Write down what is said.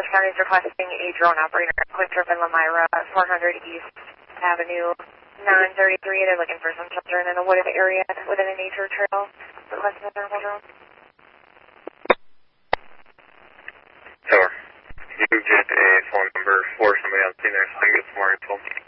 County is requesting a drone operator at Quintrip and Lamira, 400 East Avenue, 933. They're looking for some children in a wooded area within a nature trail. Requesting a thermal drone. Sure. You get a phone number for somebody on scene there so I can get some more info.